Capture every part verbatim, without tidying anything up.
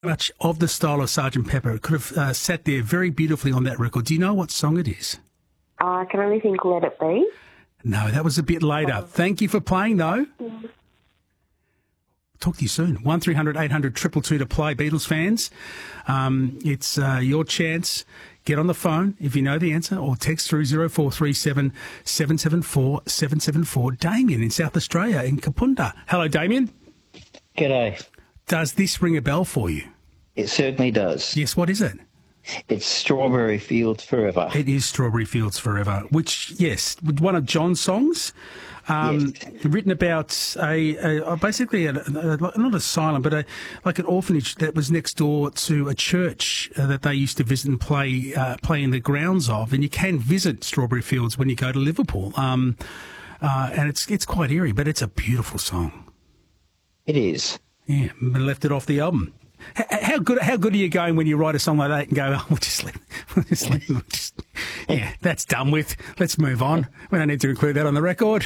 Much of the style of Sergeant Pepper. It could have uh, sat there very beautifully on that record. Do you know what song it is? I uh, can only think Let It Be. No, that was a bit later. Thank you for playing, though. Mm. Talk to you soon. one three hundred eight hundred two two two to play, Beatles fans. Um, it's uh, your chance. Get on the phone if you know the answer, or text through zero four three seven seven seven four seven seven four. Damien in South Australia, in Kapunda. Hello, Damien. G'day. Does this ring a bell for you? It certainly does. Yes, what is it? It's Strawberry Fields Forever. It is Strawberry Fields Forever, which, yes, one of John's songs, um, yes. written about a, a basically a, a, not asylum, but a, like an orphanage that was next door to a church uh, that they used to visit and play uh, play in the grounds of. And you can visit Strawberry Fields when you go to Liverpool, um, uh, and it's it's quite eerie, but it's a beautiful song. It is. Yeah, left it off the album. How good how good are you going when you write a song like that and go, oh, we'll just leave, we'll just leave, we'll just, yeah, that's done with. Let's move on. We don't need to include that on the record.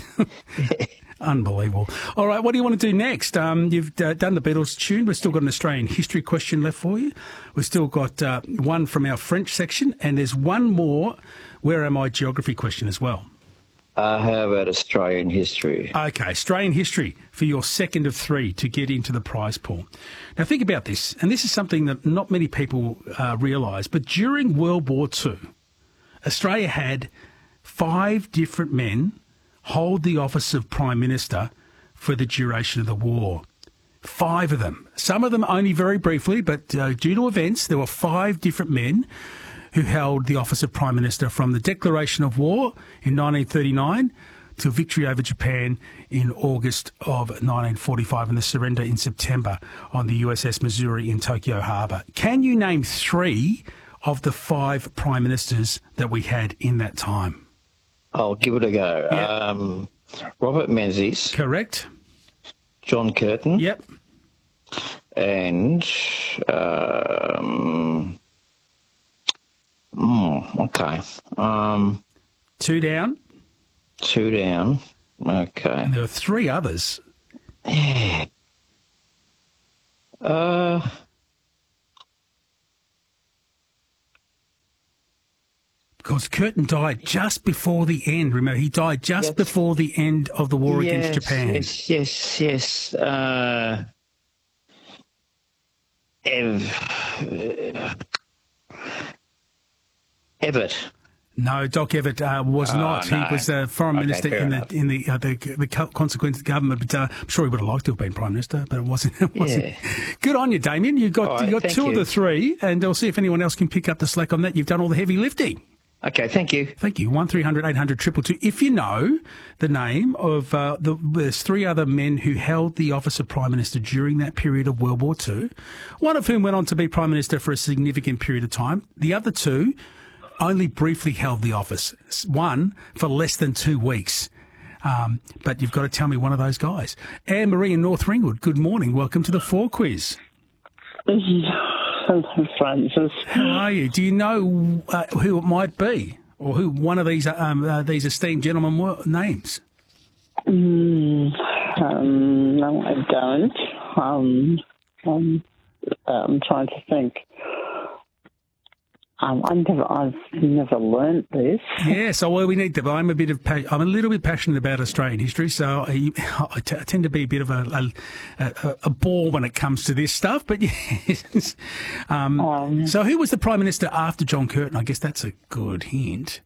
Unbelievable. All right, what do you want to do next? Um, you've uh, done the Beatles tune. We've still got an Australian history question left for you. We've still got uh, one from our French section, and there's one more Where Am I geography question as well. Uh, how about Australian history? Okay, Australian history for your second of three to get into the prize pool. Now, think about this, and this is something that not many people uh, realise, but during World War Two, Australia had five different men hold the office of Prime Minister for the duration of the war. Five of them. Some of them only very briefly, but uh, due to events, there were five different men who held the office of Prime Minister from the declaration of war in nineteen thirty-nine to victory over Japan in August of nineteen forty-five and the surrender in September on the U S S Missouri in Tokyo Harbour. Can you name three of the five Prime Ministers that we had in that time? I'll give it a go. Yep. Um, Robert Menzies. Correct. John Curtin. Yep. And... Um, Mm, okay. Um, two down. Two down. Okay. And there were three others. Yeah. Uh, because Curtin died just before the end. Remember, he died just yes. before the end of the war yes, against Japan. Yes, yes, yes. Uh, Ev... Evatt. No, Doc Evatt uh, was oh, not. No. He was uh, foreign okay, minister in the in the uh, the, the consequence government. But uh, I'm sure he would have liked to have been prime minister, but it wasn't. It wasn't. Yeah. Good on you, Damien. You got right, you got two you. of the three, and I'll see if anyone else can pick up the slack on that. You've done all the heavy lifting. Okay, thank you. Thank you. One three hundred eight hundred two two two. If you know the name of uh, the there's three other men who held the office of Prime Minister during that period of World War Two, one of whom went on to be Prime Minister for a significant period of time. The other two only briefly held the office, one for less than two weeks. Um, but you've got to tell me one of those guys. Anne-Marie in North Ringwood, good morning. Welcome to the Four Quiz. Hello, Francis. How are you? Do you know uh, who it might be, or who one of these um, uh, these esteemed gentlemen were, names? Mm, um, no, I don't. Um, um, I'm trying to think. Um, I never, I've never learnt this. Yeah, so well, we need to. I'm a bit of, I'm a little bit passionate about Australian history, so I, I, t- I tend to be a bit of a, a, a, a bore when it comes to this stuff. But yes, um, um, so who was the Prime Minister after John Curtin? I guess that's a good hint.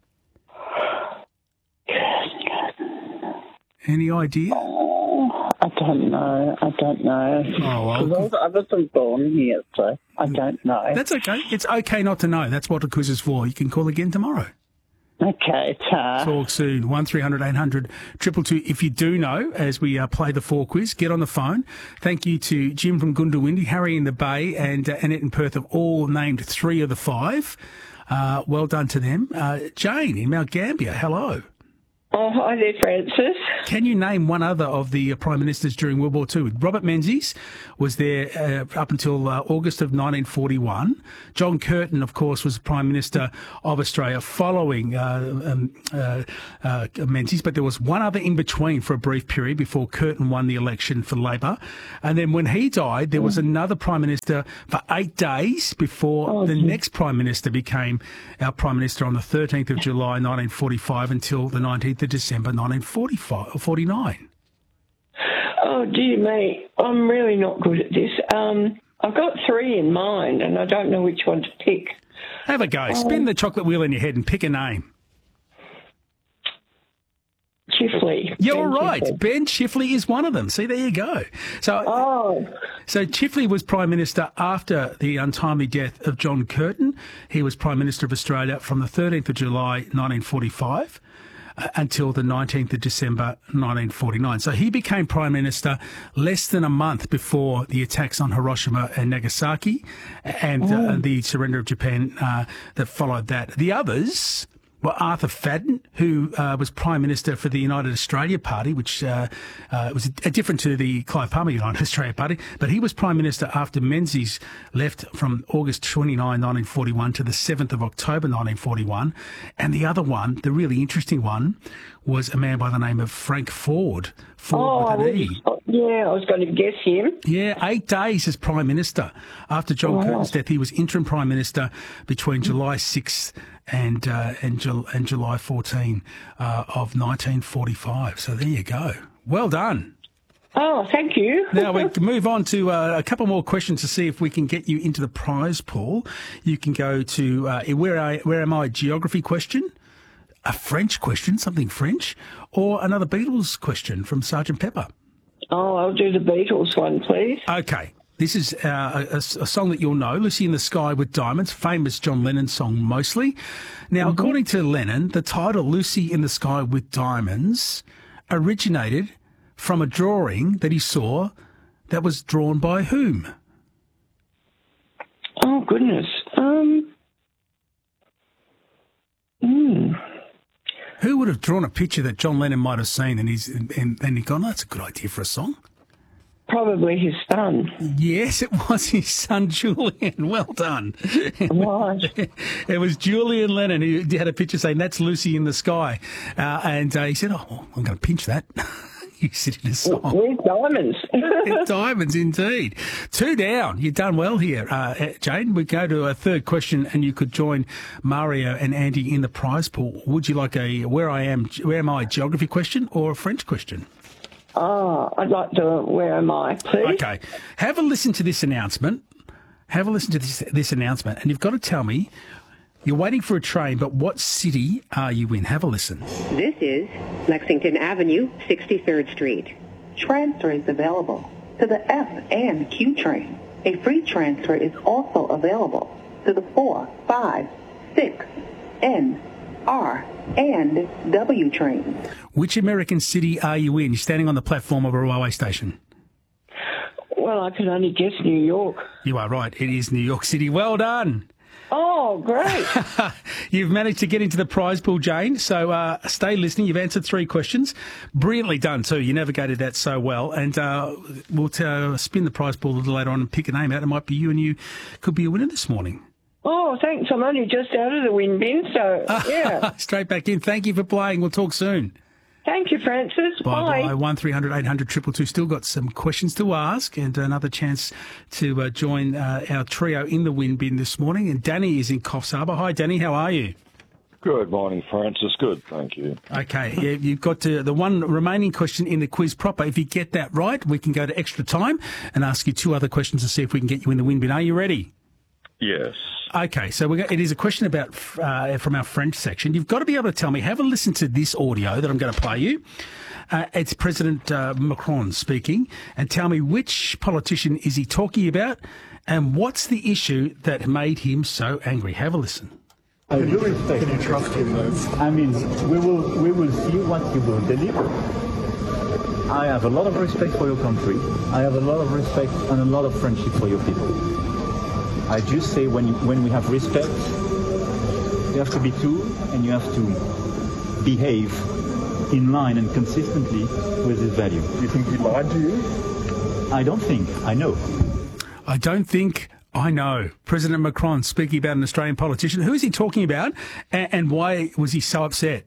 Any idea? Oh, I don't know. I don't know. Oh, well, I wasn't born here, so I don't know. That's okay. It's okay not to know. That's what the quiz is for. You can call again tomorrow. Okay, ta. Talk soon. One three hundred eight hundred two two two. If you do know, as we uh, play the Four Quiz, get on the phone. Thank you to Jim from Goondiwindi, Harry in the Bay, and uh, Annette in Perth have all named three of the five. Uh, well done to them. Uh, Jane in Mount Gambier, hello. Oh, hi there, Francis. Can you name one other of the uh, Prime Ministers during World War Two? Robert Menzies was there uh, up until uh, August of nineteen forty-one. John Curtin, of course, was Prime Minister of Australia following uh, um, uh, uh, Menzies, but there was one other in between for a brief period before Curtin won the election for Labor. And then when he died, there was another Prime Minister for eight days before Oh, the gee. next Prime Minister became our Prime Minister on the thirteenth of July nineteen forty-five until the nineteenth of December nineteen forty-five, forty-nine. Oh, dear me. I'm really not good at this. Um, I've got three in mind, and I don't know which one to pick. Have a go. Spin the chocolate wheel in your head and pick a name. Chifley. You're Ben right. Chifley. Ben Chifley is one of them. See, there you go. So, Oh, so Chifley was Prime Minister after the untimely death of John Curtin. He was Prime Minister of Australia from the thirteenth of July nineteen forty-five uh, until the nineteenth of December nineteen forty-nine. So he became Prime Minister less than a month before the attacks on Hiroshima and Nagasaki and uh, the surrender of Japan uh, that followed that. The others were Arthur Fadden, who uh, was Prime Minister for the United Australia Party, which uh, uh, was a, a different to the Clive Palmer United Australia Party, but he was Prime Minister after Menzies left from August twenty-ninth, nineteen forty-one to the seventh of October nineteen forty-one. And the other one, the really interesting one, was a man by the name of Frank Ford. Ford oh, I with an was, E. oh, yeah, I was going to guess him. Yeah, eight days as Prime Minister. After John Oh. Curtin's death, he was interim Prime Minister between July sixth and uh, and, Jul- and July fourteenth uh, of nineteen forty-five. So there you go. Well done. Oh, thank you. Now we can move on to uh, a couple more questions to see if we can get you into the prize pool. You can go to uh, where, I, where am I geography question, a French question, something French, or another Beatles question from Sergeant Pepper. Oh, I'll do the Beatles one, please. Okay. This is uh, a, a song that you'll know, Lucy in the Sky with Diamonds, famous John Lennon song mostly. Now, Mm-hmm. according to Lennon, the title Lucy in the Sky with Diamonds originated from a drawing that he saw that was drawn by whom? Oh, goodness. Um. Hmm. Who would have drawn a picture that John Lennon might have seen and he's and, and, and he gone, oh, that's a good idea for a song? Probably his son. Yes, it was his son, Julian. Well done. Right. It was Julian Lennon who had a picture saying, that's Lucy in the Sky. Uh, and uh, he said, oh, I'm going to pinch that. You sit in a song. With diamonds. Diamonds, indeed. Two down. You've done well here, uh, Jane. We go to a third question, and you could join Mario and Andy in the prize pool. Would you like a where I am, where am I geography question or a French question? Oh, I'd like to, where am I, please? Okay. Have a listen to this announcement. Have a listen to this this announcement, and you've got to tell me. You're waiting for a train, but what city are you in? Have a listen. This is Lexington Avenue, sixty-third Street. Transfer is available to the F and Q train. A free transfer is also available to the four, five, six, N, R, and W trains. Which American city are you in? You're standing on the platform of a railway station. Well, I can only guess New York. You are right. It is New York City. Well done. Oh, great. You've managed to get into the prize pool, Jane, so uh, stay listening. You've answered three questions. Brilliantly done, too. You navigated that so well. And uh, we'll t- uh, spin the prize pool a little later on and pick a name out. It might be you, and you could be a winner this morning. Oh, thanks. I'm only just out of the wind bin, so, yeah. Straight back in. Thank you for playing. We'll talk soon. Thank you, Francis. Bye. Bye. one three hundred eight hundred two two two. Still got some questions to ask and another chance to uh, join uh, our trio in the wind bin this morning. And Danny is in Coffs Harbour. Hi, Danny. How are you? Good morning, Francis. Good, thank you. Okay, yeah, you've got to, the one remaining question in the quiz proper. If you get that right, we can go to extra time and ask you two other questions to see if we can get you in the wind bin. Are you ready? Yes. Okay, so we got, it is a question about uh, from our French section. You've got to be able to tell me, have a listen to this audio that I'm going to play you. Uh, it's President uh, Macron speaking, and tell me which politician is he talking about and what's the issue that made him so angry. Have a listen. I do respect. Can you trust him, though? I mean, we will we will see what you will deliver. I have a lot of respect for your country. I have a lot of respect and a lot of friendship for your people. I just say when you, when we have respect, you have to be two, and you have to behave in line and consistently with this value. You think he lied to you? I don't think. I know. I don't think I know. President Macron speaking about an Australian politician. Who is he talking about, and, and why was he so upset?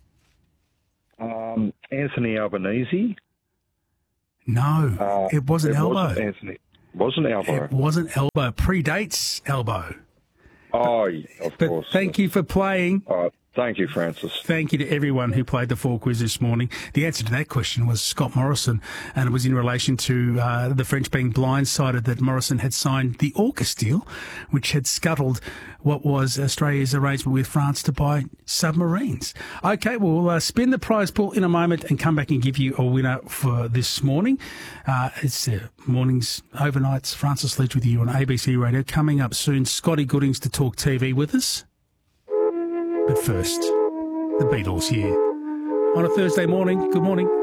Um, Anthony Albanese. No, Uh, it wasn't it Albo. Wasn't Anthony. Wasn't Albo. It wasn't Albo. Predates Albo. Oh, of But course. thank you for playing. Uh, thank you, Francis. Thank you to everyone who played the four quiz this morning. The answer to that question was Scott Morrison, and it was in relation to uh, the French being blindsided that Morrison had signed the AUKUS deal, which had scuttled what was Australia's arrangement with France to buy submarines. Okay, we'll uh, spin the prize pool in a moment and come back and give you a winner for this morning. Uh, it's uh, mornings, overnights. Francis Ledge with you on A B C Radio. Coming up soon, Scotty Goodings to talk T V with us. But first, the Beatles here on a Thursday morning. Good morning.